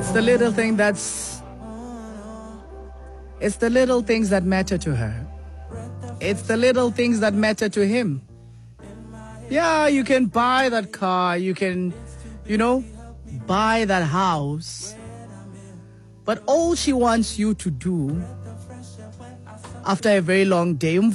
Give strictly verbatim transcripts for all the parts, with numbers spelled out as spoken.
It's the little thing that's... It's the little things that matter to her. It's the little things that matter to him. Yeah, you can buy that car. You can, you know, buy that house. But all she wants you to do after a very long day, and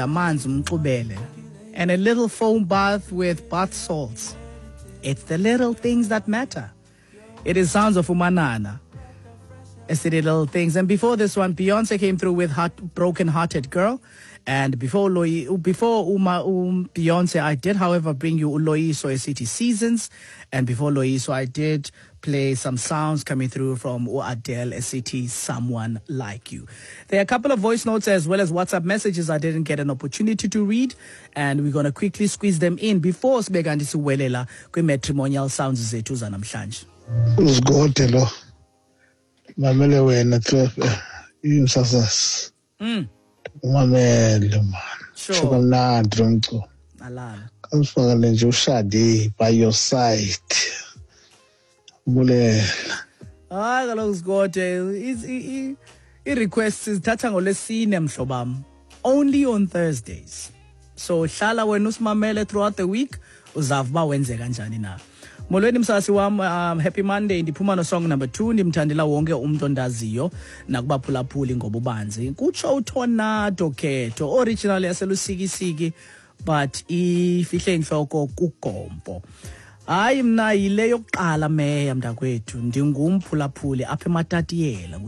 a little foam bath with bath salts. It's the little things that matter. It is sounds of Umanana. It's the little things. And before this one, Beyonce came through with Heart, Broken Hearted Girl. And before Loi, before Uma, um, Beyonce, I did, however, bring you Loyiso City Seasons. And before Loyiso, I did play some sounds coming through from Adele A C T, Someone Like You. There are a couple of voice notes as well as WhatsApp messages I didn't get an opportunity to read. And we're going to quickly squeeze them in before sibeka ndisiwelela kwi-matrimonial sounds zethu zanamhlanje. Uzgodelo. Mamele wena imsasas. Mm. Mamele man. Sure. Chokolade umculo. Alala. Kamfakele nje ushade by your side. Bulela. Ah, kaloku Zgode. I-requests zithatha ngolesine mhlobam. Only on Thursdays. So hlala wena usimamele throughout the week uzavba wenze kanjani na. Molweni msasi wam, um, happy Monday. Ndiphuma no song number two. Ndimthandela wonke umuntu ondaziyo nakubaphulaphuli ngobubanzi. Kutsho uTornado Keto, original yaselusikisiki but ifihle inhloko kuGompo. Hayi mna yile yokuqala meya mntakwethu. Ndingumphulaphuli apha eMatatiyela.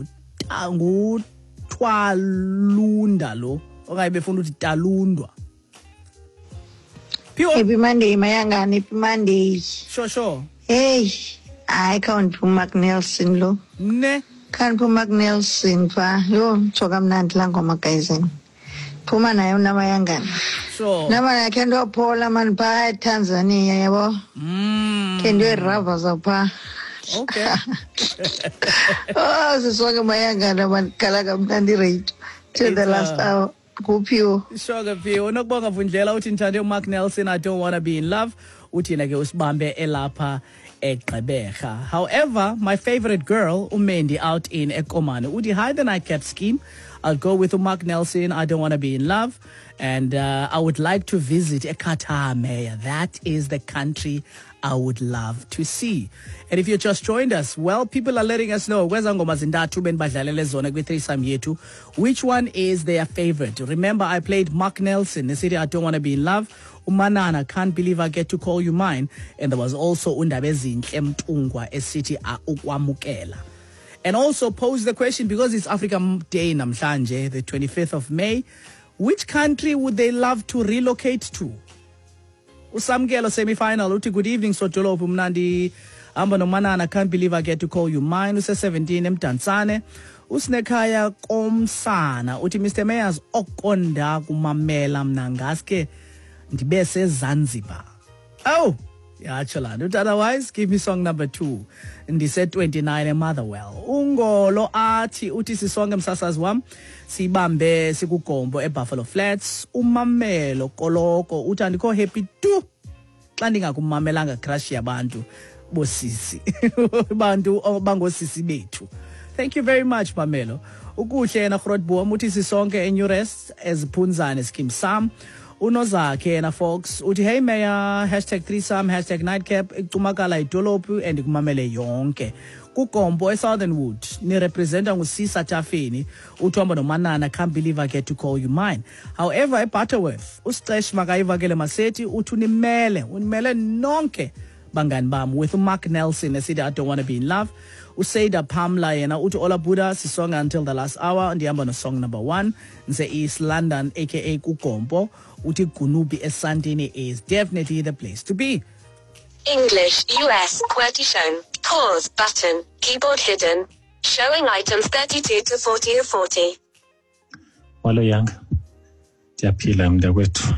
Nguthwalunda lo. Okanye befuna ukuthi talundwa. Pure. Happy Monday, Mayangani. Happy Monday. Sure, sure. Hey, I can't put Mark Nelson lo. Ne. Can't put Mark Nelson pa. Yo, chokam nantilang komakaizing. Puma na yung namayangani. Sure. Naman I can do Paula man pa Tanzania yabo. Mm. Can do rava pa. Okay. Oh, so swag mayangani man kalagam nandi rate till the last hour. Kupio. Sugar Pio. Nokubonga Vundlela uthi nthande uMark Nelson, I don't want to be in love. Uthina ke usibambe elapha eGqeberha. However, my favorite girl, Umendi out in Ekomane. Uthi hi the nightcap scheme. I'll go with Mark Nelson, I don't want to be in love. And uh, I would like to visit Qatar, Mayor. That is the country I would love to see. And if you just joined us, well, people are letting us know which one is their favorite. Remember, I played Mark Nelson, the city I don't want to be in love. Umanana, can't believe I get to call you mine. And there was also Undabezinhle Mtungwa, a city Ukwamukela. And also pose the question, because it's Africa Day namhlanje, the twenty-fifth of May, which country would they love to relocate to? Usamkelo semi-final. Uti good evening, Sotolo Pumnandi. Amba no Manana, can't believe I get to call you mine. Use seventeen Mtansane. Usnekaya Komsana. Uti Mister Mayers Okonda kumamela mnangaske ndibese Zanzibar. Oh! Yeah, actually. Otherwise, give me song number two. And they said twenty-nine, Motherwell. Ungolo ati uti si song msasaz wam. Si bambe, si kukombo, e Buffalo Flats. Umamelo, koloko, utandiko happy too. Landinga kumamelanga crush ya bantu. Bosisi. Bantu, bango sisi betu. Thank you very much, Mamelo. Ukuhle na Grotboom, uti si sonke enyures, as punzane skim sam. Unozake na Fox uthi hey Mayor hashtag threesome hashtag nightcap ikumakala idolopu and ikumamele yonke kuGompo eSouthernwood ni representa ngusisa Tafeni uthomba noManana, can't believe I get to call you mine. However, eButterworth uStesh makayivakele Masethi uthi unimele unimele nonke bangani bam with Mark Nelson esithi I don't want to be in love. Usaida Pamla yena uthi Ola Buddha sisonga until the last hour ndihamba no song number one nse East London aka kuGompo uthi Gunubi eSandini is definitely the place to be. English U S QWERTY shown. Pause button. Keyboard hidden. Showing items thirty-two to forty of forty. Walo yang. Diyaphila mntakwethu.